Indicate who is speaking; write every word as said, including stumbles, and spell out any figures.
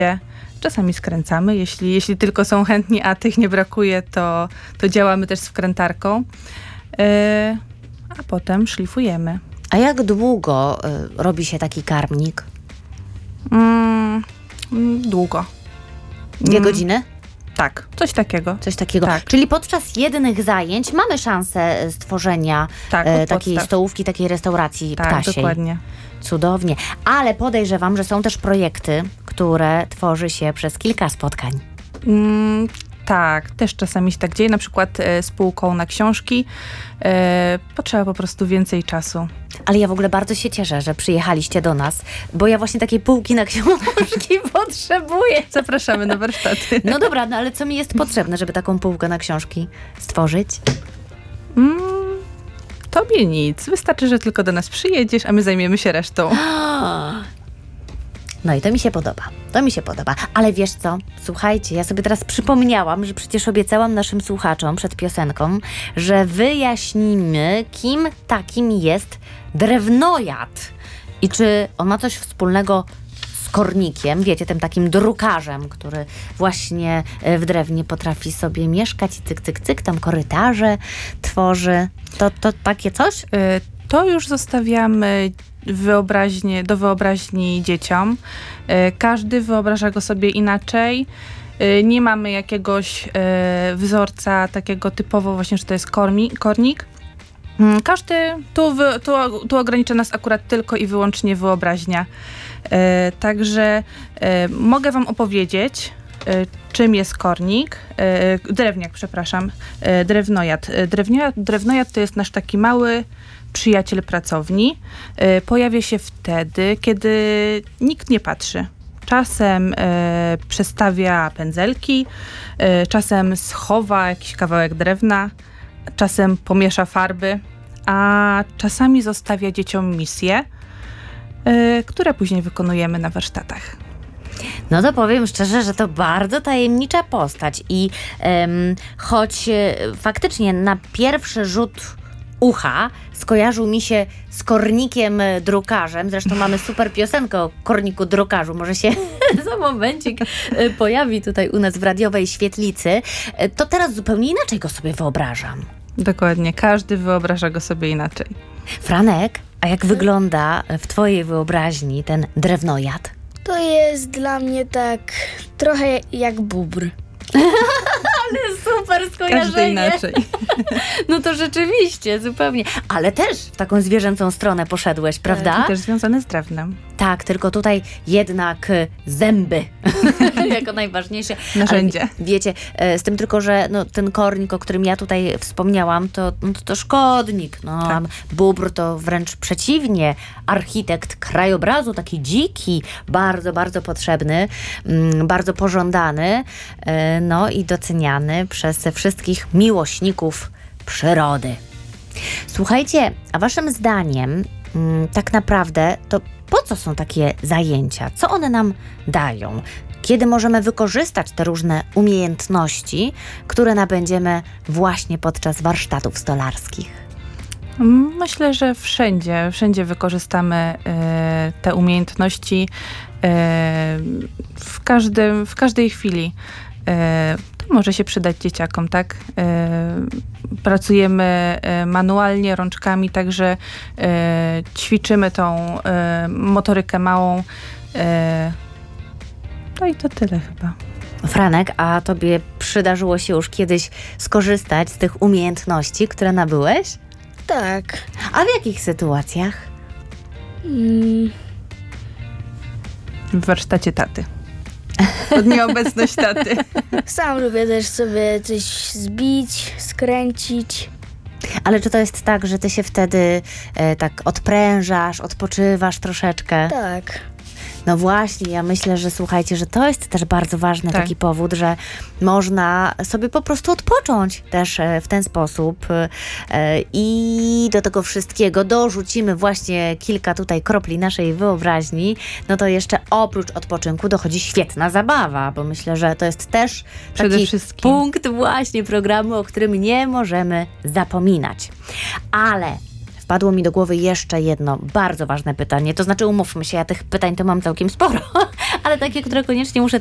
Speaker 1: Czasami skręcamy, jeśli, jeśli tylko są chętni, a tych nie brakuje, to, to działamy też z wkrętarką. Yy, a potem szlifujemy.
Speaker 2: A jak długo y, robi się taki karmnik?
Speaker 1: Mm, długo.
Speaker 2: Dwie
Speaker 1: Mm,
Speaker 2: godziny?
Speaker 1: Tak, coś takiego.
Speaker 2: Coś takiego.
Speaker 1: Tak.
Speaker 2: Czyli podczas jednych zajęć mamy szansę stworzenia
Speaker 1: Tak,
Speaker 2: e,
Speaker 1: od
Speaker 2: takiej
Speaker 1: podstaw.
Speaker 2: stołówki, takiej restauracji
Speaker 1: Tak,
Speaker 2: ptasiej.
Speaker 1: dokładnie.
Speaker 2: Cudownie. Ale podejrzewam, że są też projekty, które tworzy się przez kilka spotkań.
Speaker 1: Mm, tak, też czasami się tak dzieje, na przykład e, z półką na książki. E, potrzeba po prostu więcej czasu.
Speaker 2: Ale ja w ogóle bardzo się cieszę, że przyjechaliście do nas, bo ja właśnie takiej półki na książki potrzebuję.
Speaker 1: Zapraszamy na warsztaty.
Speaker 2: No dobra, no ale co mi jest potrzebne, żeby taką półkę na książki stworzyć?
Speaker 1: Mm, tobie nic. Wystarczy, że tylko do nas przyjedziesz, a my zajmiemy się resztą.
Speaker 2: No i to mi się podoba, to mi się podoba. Ale wiesz co, słuchajcie, ja sobie teraz przypomniałam, że przecież obiecałam naszym słuchaczom przed piosenką, że wyjaśnimy, kim takim jest drewnojad i czy on ma coś wspólnego z kornikiem, wiecie, tym takim drukarzem, który właśnie w drewnie potrafi sobie mieszkać i cyk, cyk, cyk, tam korytarze tworzy. To, to takie coś?
Speaker 1: Y, To już zostawiamy wyobraźnię, do wyobraźni dzieciom. Y, Każdy wyobraża go sobie inaczej. Y, Nie mamy jakiegoś y, wzorca takiego typowo właśnie, że to jest kormi, kornik. Mm, Każdy, tu, wy, tu, tu ogranicza nas akurat tylko i wyłącznie wyobraźnia. Y, Także y, mogę wam opowiedzieć, y, czym jest kornik, y, drewniak, przepraszam, y, drewnojad. Y, Drewnojad, drewnojad to jest nasz taki mały przyjaciel pracowni. Y, Pojawia się wtedy, kiedy nikt nie patrzy. Czasem y, przestawia pędzelki, y, czasem schowa jakiś kawałek drewna, czasem pomiesza farby, a czasami zostawia dzieciom misje, y, które później wykonujemy na warsztatach.
Speaker 2: No to powiem szczerze, że to bardzo tajemnicza postać i em, choć e, faktycznie na pierwszy rzut ucha skojarzył mi się z kornikiem e, drukarzem, zresztą mamy super piosenkę o korniku drukarzu, może się za momencik e, pojawi tutaj u nas w radiowej świetlicy, e, to teraz zupełnie inaczej go sobie wyobrażam.
Speaker 1: Dokładnie, każdy wyobraża go sobie inaczej.
Speaker 2: Franek, a jak wygląda w twojej wyobraźni ten drewnojad?
Speaker 3: To jest dla mnie tak trochę jak bóbr.
Speaker 2: Super skojarzenie.
Speaker 1: Każdy inaczej.
Speaker 2: No to rzeczywiście, zupełnie. Ale też w taką zwierzęcą stronę poszedłeś, prawda?
Speaker 1: I też związane z drewnem.
Speaker 2: Tak, tylko tutaj jednak y, zęby jako najważniejsze.
Speaker 1: Narzędzie.
Speaker 2: Ale wiecie, e, z tym tylko, że no, ten kornik, o którym ja tutaj wspomniałam, to, no, to, to szkodnik. No,
Speaker 1: Tak.
Speaker 2: Bóbr to wręcz przeciwnie. Architekt krajobrazu, taki dziki, bardzo, bardzo potrzebny, mm, bardzo pożądany, e, no i doceniany przez wszystkich miłośników przyrody. Słuchajcie, a waszym zdaniem mm, tak naprawdę to po co są takie zajęcia? Co one nam dają? Kiedy możemy wykorzystać te różne umiejętności, które nabędziemy właśnie podczas warsztatów stolarskich?
Speaker 1: Myślę, że wszędzie, wszędzie wykorzystamy e, te umiejętności e, w, każdym, w każdej chwili. E, to może się przydać dzieciakom, tak? E, pracujemy e, manualnie, rączkami, także e, ćwiczymy tą e, motorykę małą. E, no i to tyle chyba.
Speaker 2: Franek, a tobie przydarzyło się już kiedyś skorzystać z tych umiejętności, które nabyłeś?
Speaker 3: Tak.
Speaker 2: A w jakich sytuacjach?
Speaker 3: Mm,
Speaker 1: W warsztacie taty. Pod nieobecność taty.
Speaker 3: sam lubię też sobie coś zbić, skręcić.
Speaker 2: Ale czy to jest tak, że ty się wtedy e, tak odprężasz, odpoczywasz troszeczkę?
Speaker 3: Tak.
Speaker 2: No właśnie, ja myślę, że słuchajcie, że to jest też bardzo ważny
Speaker 1: Tak.
Speaker 2: taki powód, że można sobie po prostu odpocząć też e, w ten sposób e, i do tego wszystkiego dorzucimy właśnie kilka tutaj kropli naszej wyobraźni, no to jeszcze oprócz odpoczynku dochodzi świetna zabawa, bo myślę, że to jest też
Speaker 1: Przede
Speaker 2: taki
Speaker 1: wszystkim.
Speaker 2: punkt właśnie programu, o którym nie możemy zapominać. Ale w przypadło mi do głowy jeszcze jedno bardzo ważne pytanie. To znaczy, umówmy się, ja tych pytań to mam całkiem sporo, ale takie, które koniecznie muszę